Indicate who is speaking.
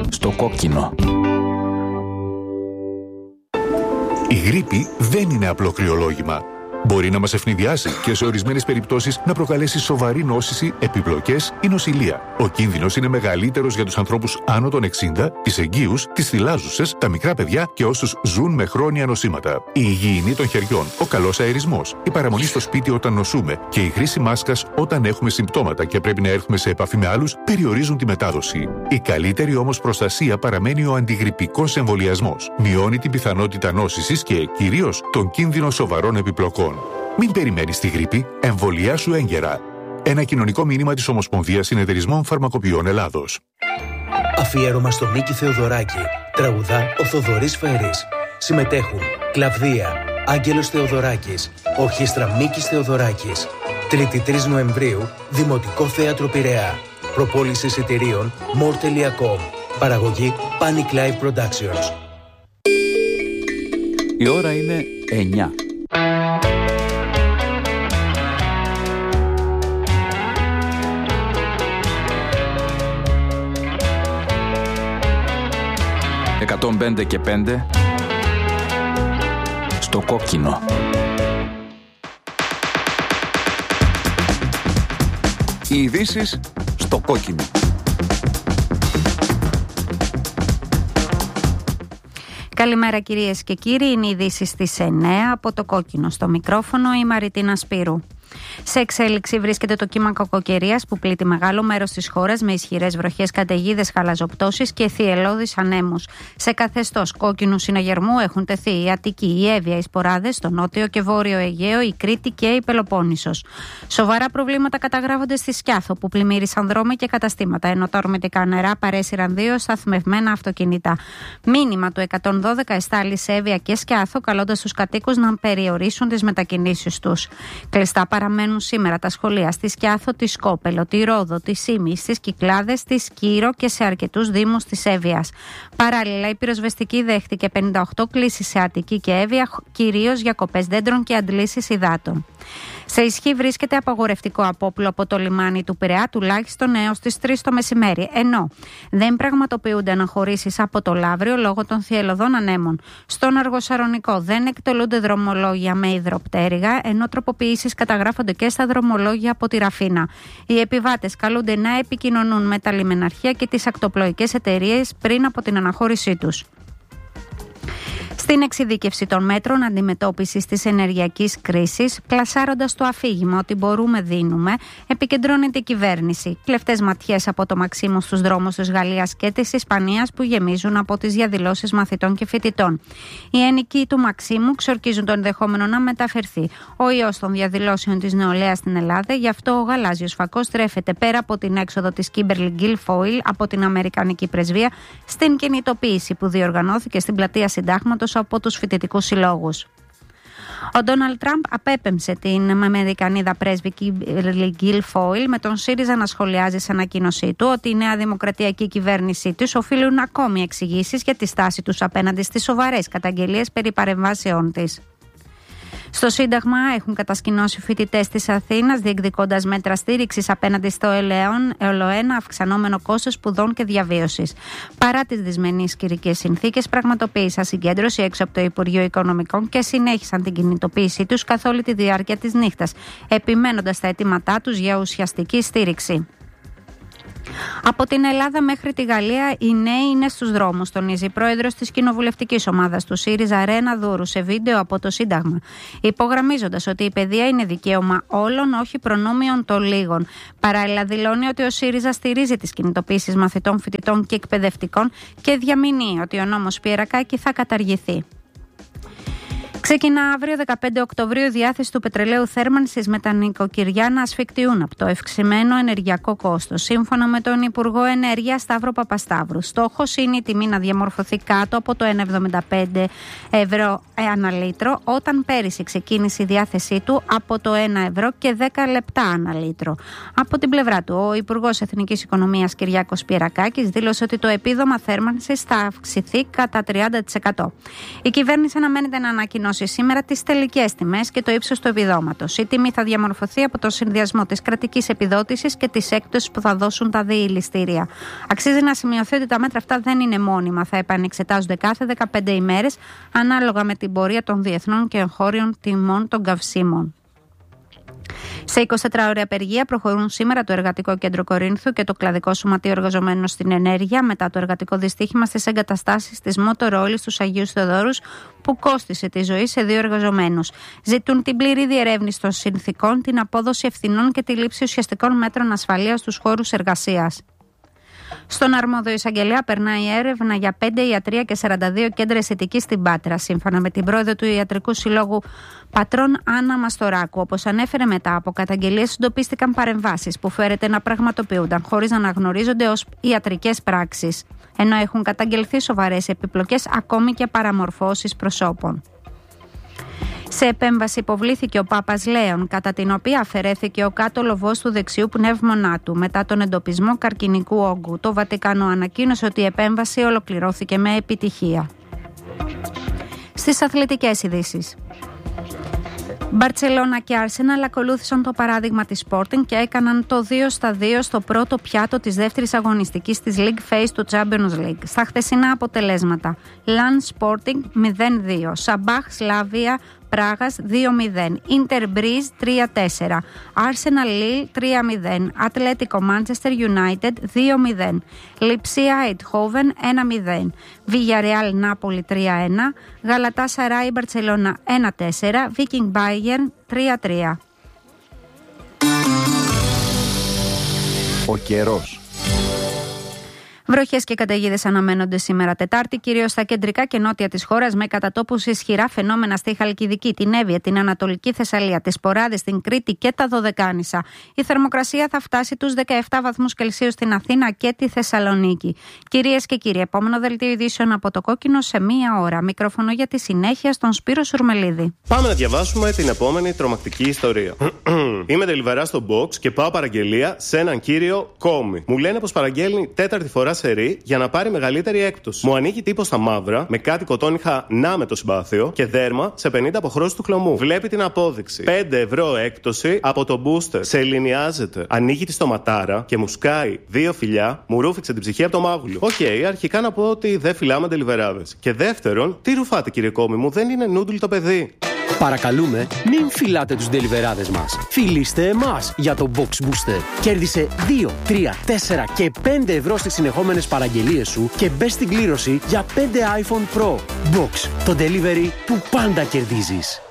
Speaker 1: στο κόκκινο.
Speaker 2: Η γρίπη δεν είναι απλό κρυολόγημα. Μπορεί να μας ευνηδιάσει και σε ορισμένες περιπτώσεις να προκαλέσει σοβαρή νόσηση, επιπλοκές ή νοσηλεία. Ο κίνδυνος είναι μεγαλύτερος για τους ανθρώπους άνω των 60, τις εγγύους, τις θυλάζουσες, τα μικρά παιδιά και όσους ζουν με χρόνια νοσήματα. Η υγιεινή των χεριών, ο καλός αερισμός, η παραμονή στο σπίτι όταν νοσούμε και η χρήση μάσκας όταν έχουμε συμπτώματα και πρέπει να έρθουμε σε επαφή με άλλους περιορίζουν τη μετάδοση. Η καλύτερη όμως προστασία παραμένει ο αντιγρυπικός εμβολιασμός. Μειώνει την πιθανότητα νόσησης και κυρίως τον κίνδυνο σοβαρών επιπλοκών. Μην περιμένεις τη γρίπη, εμβολιάσου έγκαιρα. Ένα κοινωνικό μήνυμα της Ομοσπονδίας Συνεταιρισμών Φαρμακοποιών Ελλάδος.
Speaker 3: Αφιέρωμα στον Νίκη Θεοδωράκη. Τραγουδά ο Θοδωρής Φέρης. Συμμετέχουν Κλαβδία, Άγγελος Θεοδωράκης, Ορχήστρα Μίκης Θεοδωράκης. 3η 3 Νοεμβρίου, Δημοτικό Θέατρο Πειραιά. Προπόληση εισιτηρίων more.com. Παραγωγή Panic Live Productions.
Speaker 1: Η ώρα είναι 9. «105 και 5» στο κόκκινο. Οι ειδήσεις στο κόκκινο.
Speaker 4: Καλημέρα κυρίες και κύριοι, είναι οι ειδήσεις στις 9 από το κόκκινο. Στο μικρόφωνο η Μαριτίνα Σπύρου. Σε εξέλιξη βρίσκεται το κύμα κακοκαιρίας που πλήττει μεγάλο μέρος της χώρας με ισχυρές βροχές, καταιγίδες, χαλαζοπτώσεις και θυελλώδεις ανέμους. Σε καθεστώς κόκκινου συναγερμού έχουν τεθεί η Αττική, η Εύβοια, οι Σποράδες, το νότιο και βόρειο Αιγαίο, η Κρήτη και η Πελοπόννησος. Σοβαρά προβλήματα καταγράφονται στη Σκιάθο που πλημμύρισαν δρόμοι και καταστήματα, ενώ τα ορμητικά νερά παρέσυραν 2 σταθμευμένα αυτοκίνητα. Μήνυμα του 112 εστάλει σε Εύβοια και Σκιάθο, καλώντας τους κατοίκους να περιορίσουν τις μετακινήσεις τους. Κλειστά παραμένουν σήμερα τα σχολεία στη Σκιάθο, τη Σκόπελο, τη Ρόδο, τη Σύμη, στις Κυκλάδες, τη Σκύρο και σε αρκετούς δήμους της Εύβοιας. Παράλληλα, η πυροσβεστική δέχτηκε 58 κλήσεις σε Αττική και Εύβοια, κυρίως για κοπές δέντρων και αντλήσεις υδάτων. Σε ισχύ βρίσκεται απαγορευτικό απόπλου από το λιμάνι του Πειραιά τουλάχιστον έως τις 3 το μεσημέρι, ενώ δεν πραγματοποιούνται αναχωρήσεις από το Λαύριο λόγω των θυελλωδών ανέμων. Στον Αργοσαρονικό δεν εκτελούνται δρομολόγια με υδροπτέρυγα, ενώ τροποποιήσεις καταγράφονται και στα δρομολόγια από τη Ραφίνα. Οι επιβάτες καλούνται να επικοινωνούν με τα λιμεναρχεία και τις ακτοπλοϊκές εταιρείες πριν από την αναχώρησή τους. Στην εξειδίκευση των μέτρων αντιμετώπισης της ενεργειακής κρίσης, πλασάροντας το αφήγημα ότι μπορούμε, δίνουμε, επικεντρώνεται η κυβέρνηση. Κλεφτές ματιές από το Μαξίμου στους δρόμους της Γαλλίας και της Ισπανίας που γεμίζουν από τις διαδηλώσεις μαθητών και φοιτητών. Οι ενοικοί του Μαξίμου ξορκίζουν το ενδεχόμενο να μεταφερθεί ο ιός των διαδηλώσεων της νεολαίας στην Ελλάδα, γι' αυτό ο γαλάζιος φακός στρέφεται πέρα από την έξοδο της Κίμπερλι Γκίλφοιλ από την Αμερικανική Πρεσβεία στην κινητοποίηση που διοργανώθηκε στην πλατεία Συντάγματος από τους φοιτητικούς συλλόγους. Ο Ντόναλντ Τραμπ απέπεμψε την Αμερικανίδα πρέσβη Κίμπερλι Γκίλφοιλ, με τον ΣΥΡΙΖΑ να σχολιάζει σε ανακοίνωσή του ότι η νέα δημοκρατιακή κυβέρνησή τους οφείλουν ακόμη εξηγήσεις για τη στάση τους απέναντι στις σοβαρές καταγγελίες περί παρεμβάσεών της. Στο Σύνταγμα έχουν κατασκηνώσει φοιτητές της Αθήνας, διεκδικώντας μέτρα στήριξης απέναντι στο ελαιοένα αυξανόμενο κόστος σπουδών και διαβίωσης. Παρά τις δυσμενείς καιρικές συνθήκες, πραγματοποίησαν συγκέντρωση έξω από το Υπουργείο Οικονομικών και συνέχισαν την κινητοποίησή τους καθ' όλη τη διάρκεια της νύχτας, επιμένοντας τα αιτήματά τους για ουσιαστική στήριξη. Από την Ελλάδα μέχρι τη Γαλλία οι νέοι είναι στους δρόμους, τονίζει η πρόεδρος της κοινοβουλευτικής ομάδας του ΣΥΡΙΖΑ Ρένα Δούρου σε βίντεο από το Σύνταγμα, υπογραμμίζοντας ότι η παιδεία είναι δικαίωμα όλων, όχι προνόμιον των λίγων. Παράλληλα δηλώνει ότι ο ΣΥΡΙΖΑ στηρίζει τις κινητοποίησεις μαθητών, φοιτητών και εκπαιδευτικών και διαμηνύει ότι ο νόμος Πιερακάκη θα καταργηθεί. Ξεκινά αύριο 15 Οκτωβρίου η διάθεση του πετρελαίου θέρμανσης με τα νοικοκυριά να ασφικτιούν από το ευξημένο ενεργειακό κόστος. Σύμφωνα με τον Υπουργό Ενέργειας Σταύρο Παπασταύρου, στόχος είναι η τιμή να διαμορφωθεί κάτω από το 1,75 ευρώ ανά λίτρο, όταν πέρυσι ξεκίνησε η διάθεσή του από το 1 ευρώ και 10 λεπτά ανά λίτρο. Από την πλευρά του, ο Υπουργός Εθνικής Οικονομίας Κυριάκος Πιερακάκης δήλωσε ότι το επίδομα θέρμανσης θα αυξηθεί κατά 30%. Η κυβέρνηση αναμένεται να ανακοινώσει ανακοινώσει σήμερα τις τελικές τιμές και το ύψος του επιδόματος. Η τιμή θα διαμορφωθεί από το συνδυασμό της κρατικής επιδότησης και της έκπτωσης που θα δώσουν τα διηληστήρια. Αξίζει να σημειωθεί ότι τα μέτρα αυτά δεν είναι μόνιμα. Θα επανεξετάζονται κάθε 15 ημέρες ανάλογα με την πορεία των διεθνών και εγχώριων τιμών των καυσίμων. Σε 24ωρη απεργία προχωρούν σήμερα το Εργατικό Κέντρο Κορίνθου και το Κλαδικό Σωματείο Εργαζομένων στην Ενέργεια μετά το εργατικό δυστύχημα στις εγκαταστάσεις της Motor Oil στους Αγίους Θεοδόρους που κόστισε τη ζωή σε 2 εργαζομένους. Ζητούν την πλήρη διερεύνηση των συνθηκών, την απόδοση ευθυνών και τη λήψη ουσιαστικών μέτρων ασφαλείας στους χώρους εργασίας. Στον αρμόδιο εισαγγελέα περνάει έρευνα για 5 ιατρεία και 42 κέντρα αισθητικής στην Πάτρα, σύμφωνα με την πρόεδρο του Ιατρικού Συλλόγου Πατρών Άννα Μαστοράκου. Όπως ανέφερε, μετά από καταγγελίες εντοπίστηκαν παρεμβάσεις που φέρεται να πραγματοποιούνταν χωρίς να αναγνωρίζονται ως ιατρικές πράξεις, ενώ έχουν καταγγελθεί σοβαρές επιπλοκές ακόμη και παραμορφώσεις προσώπων. Σε επέμβαση υποβλήθηκε ο Πάπας Λέων, κατά την οποία αφαιρέθηκε ο κάτω λοβός του δεξιού πνεύμονά του μετά τον εντοπισμό καρκινικού όγκου. Το Βατικανό ανακοίνωσε ότι η επέμβαση ολοκληρώθηκε με επιτυχία. Στις αθλητικές ειδήσεις. Μπαρτσελώνα και Άρσεναλ ακολούθησαν το παράδειγμα της Sporting και έκαναν το 2-2 στο πρώτο πιάτο της δεύτερης αγωνιστικής της League Phase του Champions League. Στα χθεσινά αποτελέσματα: Λαν Sporting 0-2, Σαμπάχ Σλάβια Πράγας 2-0, Ίντερ Μπρίζ 3-4, Arsenal Lille 3-0, Ατλέτικο Manchester United 2-0, Λιψία Ειτχόβεν 1-0, Villarreal Νάπολη 3-1, Γαλατάσαράι Μπαρτσελώνα 1-4, Viking Bayern 3-3.
Speaker 1: Ο καιρός.
Speaker 4: Βροχές και καταιγίδες αναμένονται σήμερα Τετάρτη, κυρίως στα κεντρικά και νότια της χώρας, με κατά τόπους ισχυρά φαινόμενα στη Χαλκιδική, την Εύβοια, την Ανατολική Θεσσαλία, τις Ποράδες, την Κρήτη και τα Δωδεκάνησα. Η θερμοκρασία θα φτάσει τους 17 βαθμούς Κελσίου στην Αθήνα και τη Θεσσαλονίκη. Κυρίες και κύριοι, επόμενο δελτίο ειδήσεων από το Κόκκινο σε 1 ώρα. Μικρόφωνο για τη συνέχεια στον Σπύρο Σουρμελίδη.
Speaker 5: Πάμε να διαβάσουμε την επόμενη τρομακτική ιστορία. Είμαι τελιβερά στο box και πάω παραγγελία σε έναν κύριο Κόμι. Μου λένε πως παραγγέλνει 4η φορά σερί για να πάρει μεγαλύτερη έκπτωση. Μου ανοίγει τύπο στα μαύρα με κάτι κοτόνιχα να με το συμπάθειο και δέρμα σε 50 αποχρώσεις του χλωμού. Βλέπει την απόδειξη. 5 ευρώ έκπτωση από το booster. Σε ελληνιάζεται. Ανοίγει τη στοματάρα και μου σκάει 2 φιλιά, μου ρούφηξε την ψυχή από το μάγουλο. Οκ, αρχικά να πω ότι δεν φυλάμε τελιβεράδες. Και δεύτερον, τι ρουφάτε κύριε Κόμι μου, δεν είναι νούντλ το παιδί.
Speaker 6: Παρακαλούμε, μην φυλάτε τους ντελιβεράδες μας. Φιλήστε εμάς για το Box Booster. Κέρδισε 2, 3, 4 και 5 ευρώ στις συνεχόμενες παραγγελίες σου και μπες στην κλήρωση για 5 iPhone Pro. Box, το delivery που πάντα κερδίζεις.